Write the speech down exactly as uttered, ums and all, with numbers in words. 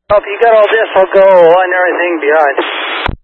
If you got all this, I'll go on everything behind.